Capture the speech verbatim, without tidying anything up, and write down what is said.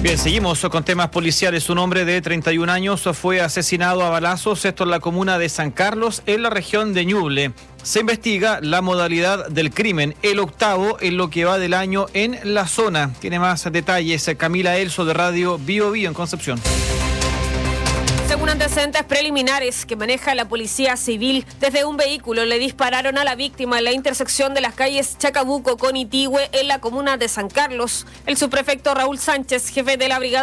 Bien, seguimos con temas policiales. Un hombre de treinta y un años fue asesinado a balazos, esto en la comuna de San Carlos, en la región de Ñuble. Se investiga la modalidad del crimen, el octavo en lo que va del año en la zona. Tiene más detalles Camila Elso de Radio Bio Bio en Concepción. Según antecedentes preliminares que maneja la policía civil, desde un vehículo le dispararon a la víctima en la intersección de las calles Chacabuco con Itigüe en la comuna de San Carlos. El subprefecto Raúl Sánchez, jefe de la brigada